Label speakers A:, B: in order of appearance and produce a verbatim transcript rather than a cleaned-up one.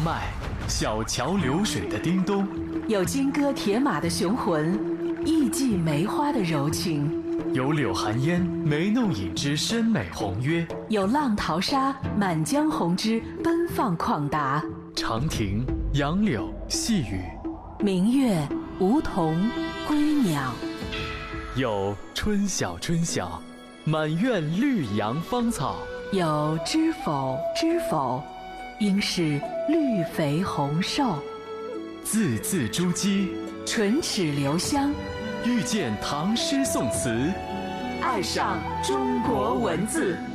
A: 迈，小桥流水的叮咚，
B: 有金戈铁马的雄浑，艺伎梅花的柔情，
A: 有柳寒烟眉弄影之深美宏约，
B: 有浪淘沙满江红之奔放旷达。
A: 长亭、杨柳、细雨，
B: 明月、梧桐、归鸟，
A: 有春晓春晓，满院绿杨芳草，
B: 有知否知否，应是绿肥红瘦。
A: 字字珠玑，
B: 唇齿留香，
A: 遇见唐诗宋词，
B: 爱上中国文字。